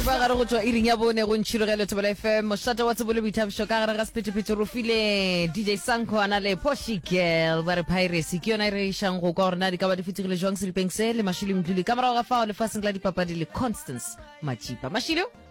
Ba gare go tswa iring ya bone go ntshirogelo Thobela FM moshata wa tsebole boithabišo ka gare ga sephethephethe ro file DJ Sanko ana le Poshi Girl ba re Piracy ke yona re ishang go ka rena di ka ba di fitigile jwang seripeng se le Mashilo Mdluli ka morago ga fao le faseng la dipapadi le Constance Machipa Mashilo